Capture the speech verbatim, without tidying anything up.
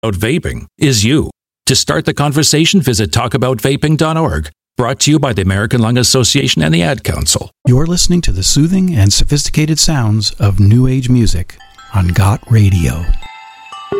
about vaping is you. To start the conversation, visit talk about vaping dot org. Brought to you by the American Lung Association and the Ad Council. You're listening to the soothing and sophisticated sounds of New Age music on Got Radio.